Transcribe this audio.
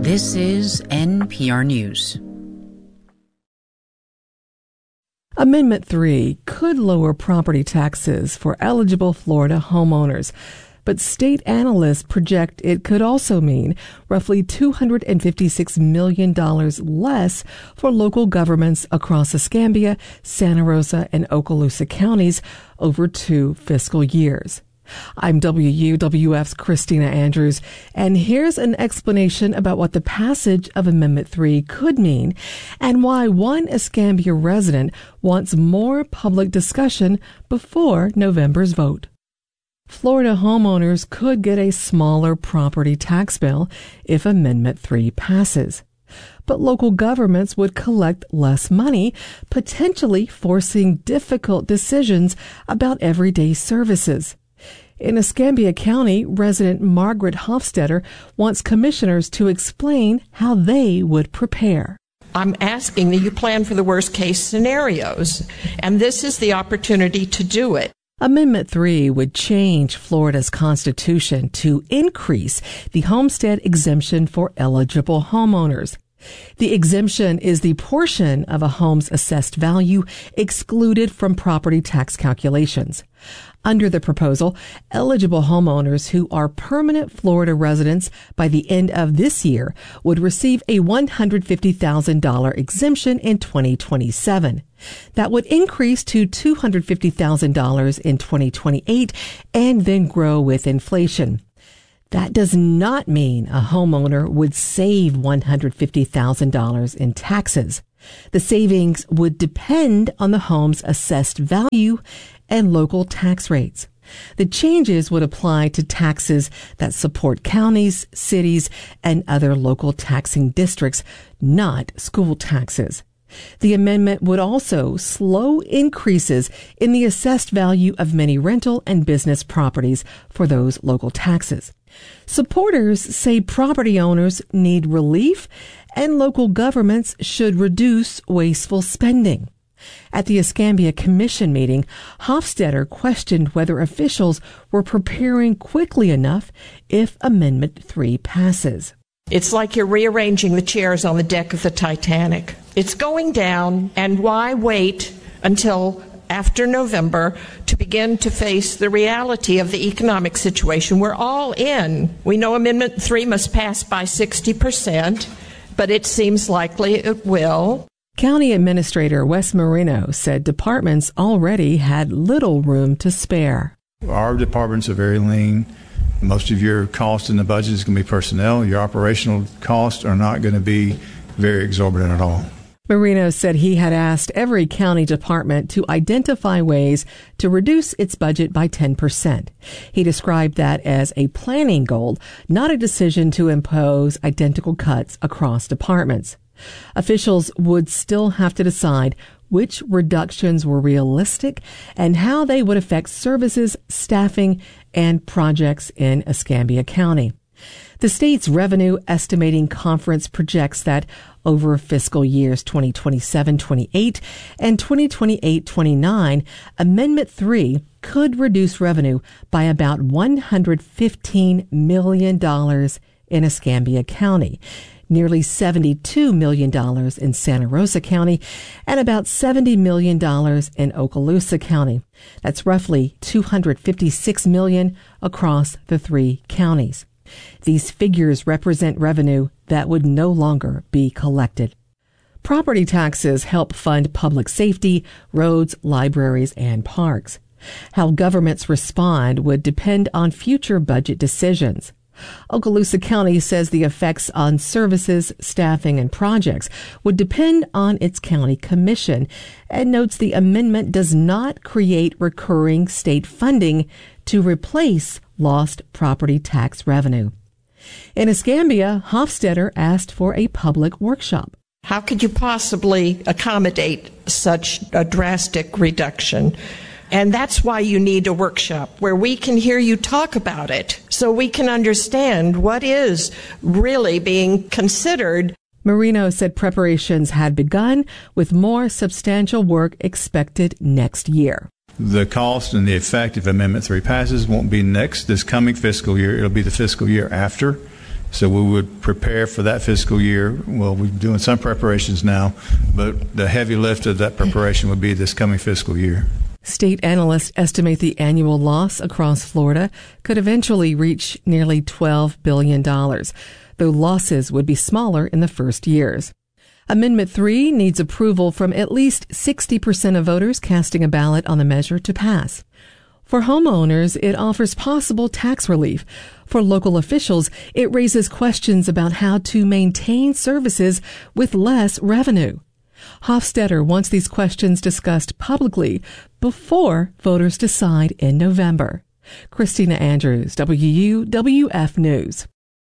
This is NPR News. Amendment 3 could lower property taxes for eligible Florida homeowners, but state analysts project it could also mean roughly $256 million less for local governments across Escambia, Santa Rosa, and Okaloosa counties over 2 fiscal years. I'm WUWF's Christina Andrews, and here's an explanation about what the passage of Amendment 3 could mean and why one Escambia resident wants more public discussion before November's vote. Florida homeowners could get a smaller property tax bill if Amendment 3 passes. But local governments would collect less money, potentially forcing difficult decisions about everyday services. In Escambia County, resident Margaret Hofstetter wants commissioners to explain how they would prepare. I'm asking that you plan for the worst-case scenarios, and this is the opportunity to do it. Amendment 3 would change Florida's constitution to increase the homestead exemption for eligible homeowners. The exemption is the portion of a home's assessed value excluded from property tax calculations. Under the proposal, eligible homeowners who are permanent Florida residents by the end of this year would receive a $150,000 exemption in 2027. That would increase to $250,000 in 2028 and then grow with inflation. That does not mean a homeowner would save $150,000 in taxes. The savings would depend on the home's assessed value and local tax rates. The changes would apply to taxes that support counties, cities, and other local taxing districts, not school taxes. The amendment would also slow increases in the assessed value of many rental and business properties for those local taxes. Supporters say property owners need relief and local governments should reduce wasteful spending. At the Escambia Commission meeting, Hofstetter questioned whether officials were preparing quickly enough if Amendment 3 passes. It's like you're rearranging the chairs on the deck of the Titanic. It's going down, and why wait until after November to begin to face the reality of the economic situation? We're all in. We know Amendment 3 must pass by 60%, but it seems likely it will. County Administrator Wes Marino said departments already had little room to spare. Our departments are very lean. Most of your cost in the budget is going to be personnel. Your operational costs are not going to be very exorbitant at all. Marino said he had asked every county department to identify ways to reduce its budget by 10%. He described that as a planning goal, not a decision to impose identical cuts across departments. Officials would still have to decide which reductions were realistic and how they would affect services, staffing, and projects in Escambia County. The state's Revenue Estimating Conference projects that over fiscal years 2027-28 and 2028-29, Amendment 3 could reduce revenue by about $115 million in Escambia County, nearly $72 million in Santa Rosa County, and about $70 million in Okaloosa County. That's roughly $256 million across the 3 counties. These figures represent revenue that would no longer be collected. Property taxes help fund public safety, roads, libraries, and parks. How governments respond would depend on future budget decisions. Okaloosa County says the effects on services, staffing, and projects would depend on its county commission and notes the amendment does not create recurring state funding to replace lost property tax revenue. In Escambia, Hofstetter asked for a public workshop. How could you possibly accommodate such a drastic reduction? And that's why you need a workshop where we can hear you talk about it so we can understand what is really being considered. Marino said preparations had begun with more substantial work expected next year. The cost and the effect if Amendment 3 passes won't be this coming fiscal year. It'll be the fiscal year after. So we would prepare for that fiscal year. Well, we're doing some preparations now, but the heavy lift of that preparation would be this coming fiscal year. State analysts estimate the annual loss across Florida could eventually reach nearly $12 billion, though losses would be smaller in the first years. Amendment 3 needs approval from at least 60% of voters casting a ballot on the measure to pass. For homeowners, it offers possible tax relief. For local officials, it raises questions about how to maintain services with less revenue. Hofstadter wants these questions discussed publicly before voters decide in November. Christina Andrews, WUWF News.